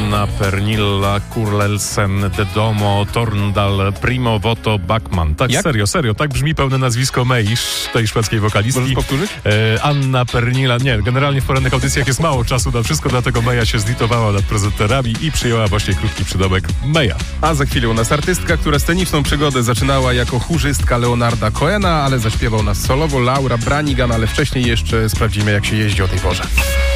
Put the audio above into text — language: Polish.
Anna Pernilla Kurlelsen de Domo Torndal Primo Voto Backman. Tak, Jak? serio, tak brzmi pełne nazwisko tej szwedzkiej wokalistki. Możesz powtórzyć? Anna Pernilla, nie, generalnie w porannych audycjach jest mało czasu na wszystko, dlatego Meja się zlitowała nad prezenterami i przyjęła właśnie krótki przydomek Meja. A za chwilę u nas artystka, która sceniczną przygodę zaczynała jako chórzystka Leonarda Cohena, ale zaśpiewał nas solowo Laura Branigan, ale wcześniej jeszcze sprawdzimy, jak się jeździ o tej porze.